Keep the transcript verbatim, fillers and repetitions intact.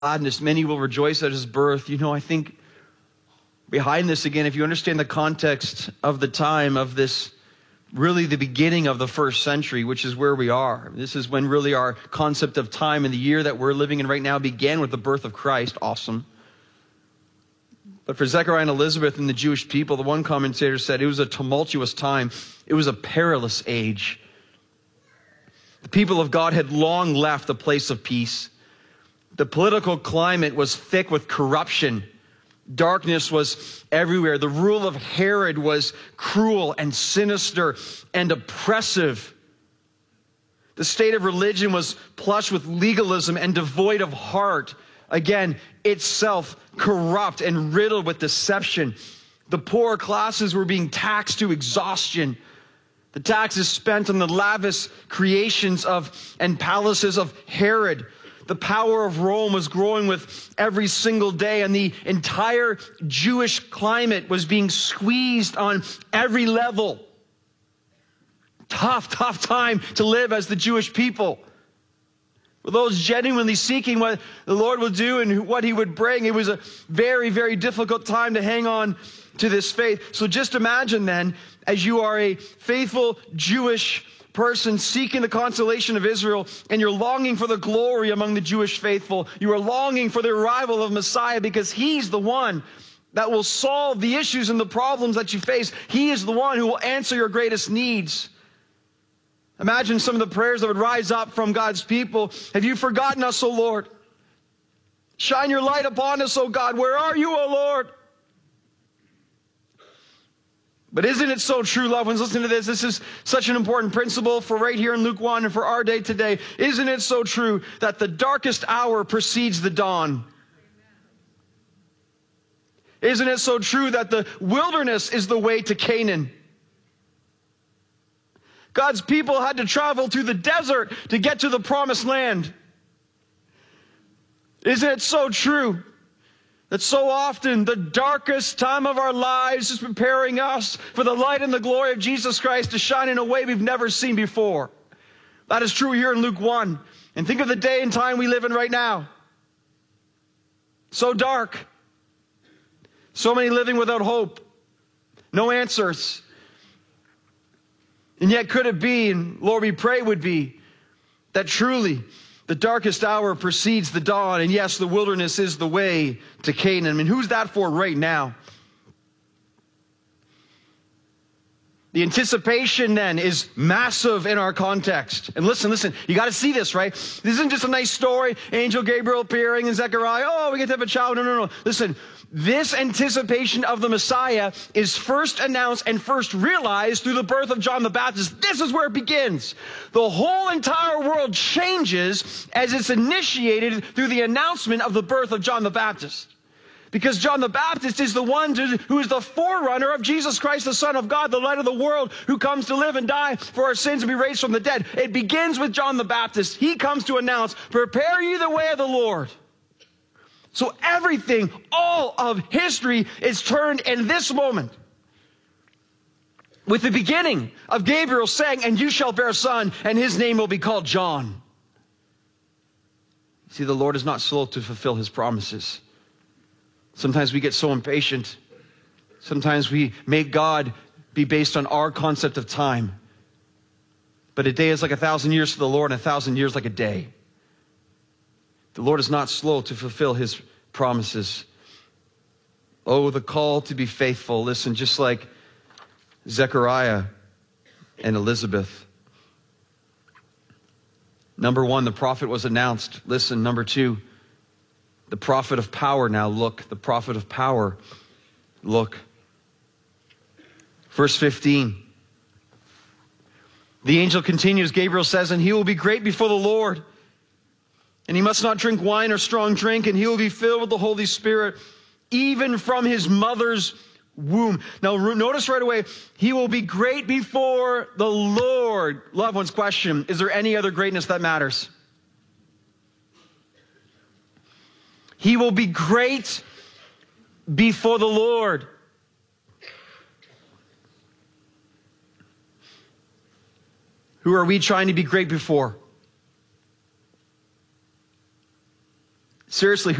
gladness. Many will rejoice at his birth. You know, I think behind this, again, if you understand the context of the time of this, really the beginning of the first century, which is where we are. This is when really our concept of time and the year that we're living in right now began with the birth of Christ. Awesome. But for Zechariah and Elizabeth and the Jewish people, the one commentator said it was a tumultuous time. It was a perilous age. The people of God had long left the place of peace. The political climate was thick with corruption. Darkness was everywhere. The rule of Herod was cruel and sinister and oppressive. The state of religion was plush with legalism and devoid of heart. Again, itself corrupt and riddled with deception. The poorer classes were being taxed to exhaustion. The taxes spent on the lavish creations of and palaces of Herod. The power of Rome was growing with every single day, and the entire Jewish climate was being squeezed on every level. Tough, tough time to live as the Jewish people. For those genuinely seeking what the Lord will do and what he would bring, it was a very, very difficult time to hang on to this faith. So just imagine then, as you are a faithful Jewish person seeking the consolation of Israel, and you're longing for the glory among the Jewish faithful. You are longing for the arrival of Messiah because he's the one that will solve the issues and the problems that you face. He is the one who will answer your greatest needs. Imagine some of the prayers that would rise up from God's people. Have you forgotten us, O Lord? Shine your light upon us, O God. Where are you, O Lord? But isn't it so true, loved ones? Listen to this. This is such an important principle for right here in Luke one and for our day today. Isn't it so true that the darkest hour precedes the dawn? Isn't it so true that the wilderness is the way to Canaan? God's people had to travel through the desert to get to the promised land. Isn't it so true that so often the darkest time of our lives is preparing us for the light and the glory of Jesus Christ to shine in a way we've never seen before? That is true here in Luke one. And think of the day and time we live in right now. So dark. So many living without hope. No answers. And yet could it be, and Lord, we pray would be, that truly the darkest hour precedes the dawn, and yes, the wilderness is the way to Canaan. I mean, who's that for right now? The anticipation then is massive in our context. And listen, listen, you got to see this, right? This isn't just a nice story, Angel Gabriel appearing and Zechariah, oh, we get to have a child. No, no, no. Listen, this anticipation of the Messiah is first announced and first realized through the birth of John the Baptist. This is where it begins. The whole entire world changes as it's initiated through the announcement of the birth of John the Baptist. Because John the Baptist is the one to, who is the forerunner of Jesus Christ, the Son of God, the light of the world, who comes to live and die for our sins and be raised from the dead. It begins with John the Baptist. He comes to announce, prepare you the way of the Lord. So everything, all of history is turned in this moment. With the beginning of Gabriel saying, and you shall bear a son, and his name will be called John. See, the Lord is not slow to fulfill his promises. Sometimes we get so impatient. Sometimes we make God be based on our concept of time. But a day is like a thousand years to the Lord, and a thousand years like a day. The Lord is not slow to fulfill his promises. Oh, the call to be faithful. Listen, just like Zechariah and Elizabeth. Number one, the prophet was announced. Listen, number two, the prophet of power now, look. The prophet of power, look. Verse fifteen. The angel continues, Gabriel says, and he will be great before the Lord. And he must not drink wine or strong drink, and he will be filled with the Holy Spirit, even from his mother's womb. Now, notice right away, he will be great before the Lord. Loved ones, question, is there any other greatness that matters? He will be great before the Lord. Who are we trying to be great before? seriously,